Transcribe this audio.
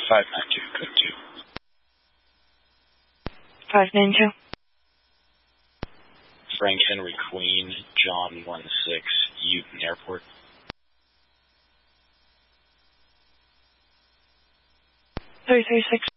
592, code 2. 592. Frank Henry Queen, John 16, Uton Airport. 336.